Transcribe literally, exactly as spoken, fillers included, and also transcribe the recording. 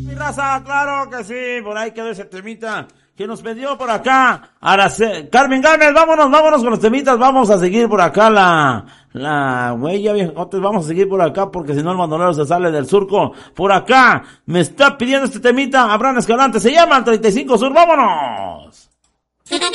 Mi raza, claro que sí, por ahí quedó ese temita que nos pidió por acá Araceli. Carmen Gámez, vámonos, vámonos con los temitas, vamos a seguir por acá la, la huella viejotes, vamos a seguir por acá porque si no el bandolero se sale del surco. Por acá me está pidiendo este temita Abraham Escalante, se llama el treinta y cinco Sur, vámonos.